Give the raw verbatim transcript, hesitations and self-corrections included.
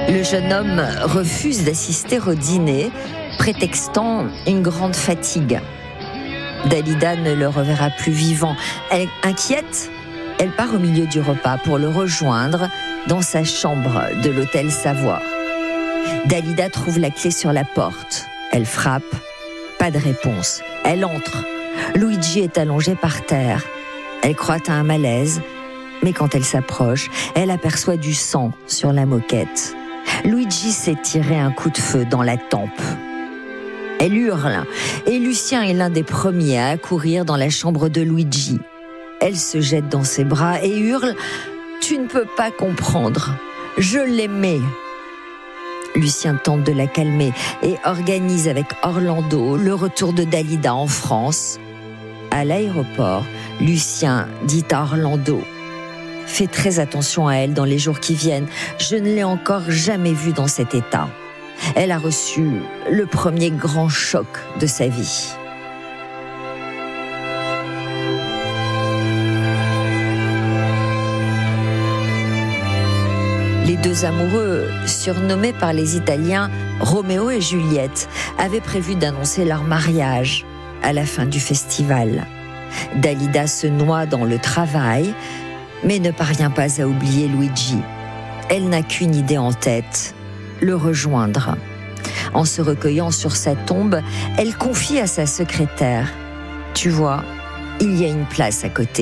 Le jeune homme refuse d'assister au dîner, prétextant une grande fatigue. Dalida ne le reverra plus vivant. Elle, inquiète, elle part au milieu du repas pour le rejoindre dans sa chambre de l'hôtel Savoie. Dalida trouve la clé sur la porte. Elle frappe, pas de réponse. Elle entre. Luigi est allongé par terre. Elle croit à un malaise, mais quand elle s'approche, elle aperçoit du sang sur la moquette. Luigi s'est tiré un coup de feu dans la tempe. Elle hurle, et Lucien est l'un des premiers à accourir dans la chambre de Luigi. Elle se jette dans ses bras et hurle « Tu ne peux pas comprendre, je l'aimais !» Lucien tente de la calmer et organise avec Orlando le retour de Dalida en France. À l'aéroport, Lucien dit à Orlando « Fais très attention à elle dans les jours qui viennent, je ne l'ai encore jamais vue dans cet état. » Elle a reçu le premier grand choc de sa vie. Les deux amoureux, surnommés par les Italiens Roméo et Juliette, avaient prévu d'annoncer leur mariage à la fin du festival. Dalida se noie dans le travail, mais ne parvient pas à oublier Luigi. Elle n'a qu'une idée en tête, le rejoindre. En se recueillant sur sa tombe, elle confie à sa secrétaire « Tu vois, il y a une place à côté. »